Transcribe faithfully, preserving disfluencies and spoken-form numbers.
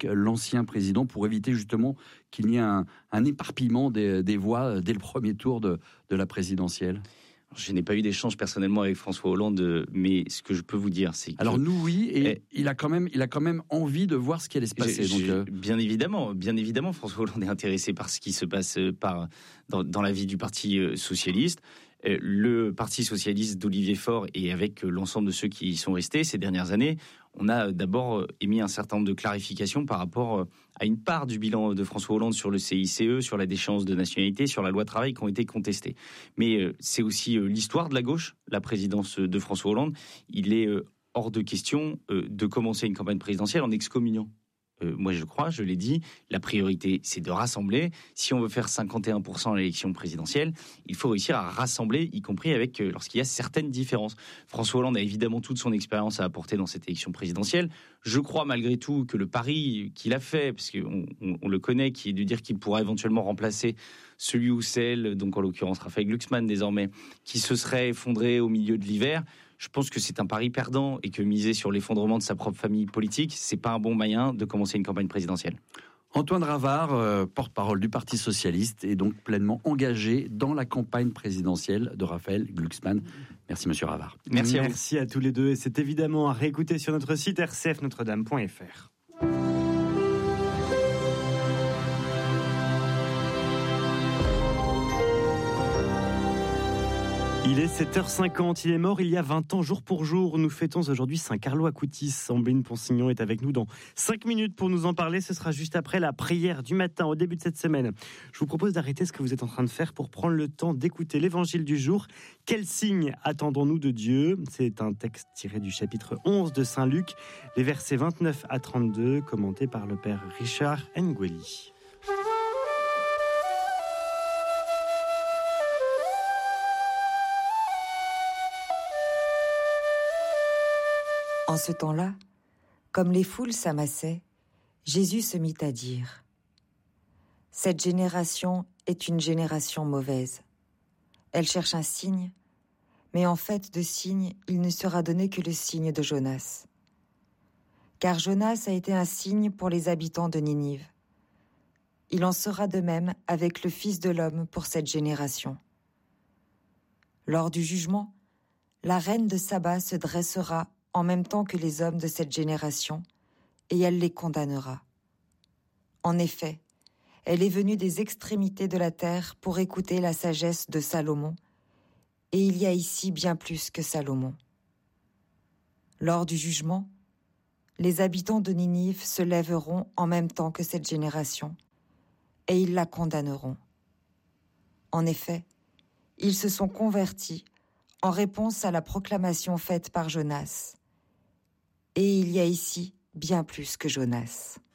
l'ancien président pour éviter justement qu'il n'y ait un, un éparpillement des, des voix dès le premier tour de, de la présidentielle? Je n'ai pas eu d'échange personnellement avec François Hollande, mais ce que je peux vous dire, c'est que... Alors nous, oui, et eh, il, a quand même, il a quand même envie de voir ce qui allait se passer. Je, donc, euh... Bien évidemment, bien évidemment, François Hollande est intéressé par ce qui se passe par, dans, dans la vie du Parti socialiste. Le Parti socialiste d'Olivier Faure et avec l'ensemble de ceux qui y sont restés ces dernières années, on a d'abord émis un certain nombre de clarifications par rapport à une part du bilan de François Hollande sur le C I C E, sur la déchéance de nationalité, sur la loi travail qui ont été contestées. Mais c'est aussi l'histoire de la gauche, la présidence de François Hollande. Il est hors de question de commencer une campagne présidentielle en excommuniant. Euh, moi, je crois, je l'ai dit, la priorité, c'est de rassembler. Si on veut faire cinquante et un pour cent à l'élection présidentielle, il faut réussir à rassembler, y compris avec euh, lorsqu'il y a certaines différences. François Hollande a évidemment toute son expérience à apporter dans cette élection présidentielle. Je crois malgré tout que le pari qu'il a fait, parce qu'on on, on le connaît, qui est de dire qu'il pourra éventuellement remplacer celui ou celle, donc en l'occurrence Raphaël Glucksmann désormais, qui se serait effondré au milieu de l'hiver. Je pense que c'est un pari perdant et que miser sur l'effondrement de sa propre famille politique, c'est pas un bon moyen de commencer une campagne présidentielle. Antoine Ravard, euh, porte-parole du Parti socialiste, est donc pleinement engagé dans la campagne présidentielle de Raphaël Glucksmann. Merci Monsieur Ravard. Merci, Merci à, à tous les deux et c'est évidemment à réécouter sur notre site r c f notre dame point f r. Il est sept heures cinquante, il est mort il y a vingt ans, jour pour jour. Nous fêtons aujourd'hui Saint-Carlo Acutis. Ambline Ponsignon est avec nous dans cinq minutes pour nous en parler. Ce sera juste après la prière du matin, au début de cette semaine. Je vous propose d'arrêter ce que vous êtes en train de faire pour prendre le temps d'écouter l'évangile du jour. Quel signe attendons-nous de Dieu ? C'est un texte tiré du chapitre onze de Saint Luc, les versets vingt-neuf à trente-deux, commentés par le père Richard Ngueli. En ce temps-là, comme les foules s'amassaient, Jésus se mit à dire : « Cette génération est une génération mauvaise. Elle cherche un signe, mais en fait de signe, il ne sera donné que le signe de Jonas. Car Jonas a été un signe pour les habitants de Ninive. Il en sera de même avec le Fils de l'homme pour cette génération. Lors du jugement, la reine de Saba se dressera en même temps que les hommes de cette génération, et elle les condamnera. En effet, elle est venue des extrémités de la terre pour écouter la sagesse de Salomon, et il y a ici bien plus que Salomon. Lors du jugement, les habitants de Ninive se lèveront en même temps que cette génération, et ils la condamneront. En effet, ils se sont convertis en réponse à la proclamation faite par Jonas. Et il y a ici bien plus que Jonas.